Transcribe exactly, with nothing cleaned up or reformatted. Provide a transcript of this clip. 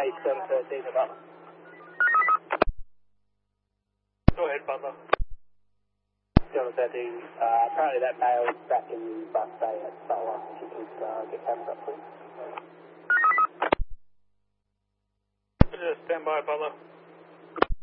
seven thirteen about. Go ahead, Butler. seven thirteen, uh, apparently that male is back in bus bay at Solar. If you could uh, get cameras up, please. Stand by, Butler.